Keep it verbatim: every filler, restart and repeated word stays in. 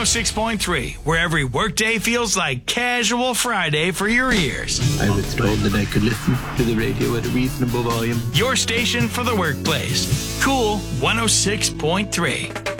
oh six point three, where every workday feels like casual Friday for your ears. I was told that I could listen to the radio at a reasonable volume. Your station for the workplace. Cool one oh six point three.